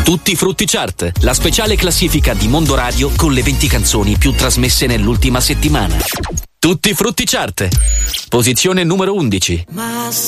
Tutti Frutti Chart, la speciale classifica di Mondo Radio con le 20 canzoni più trasmesse nell'ultima settimana. Tutti Frutti Chart, posizione numero 11.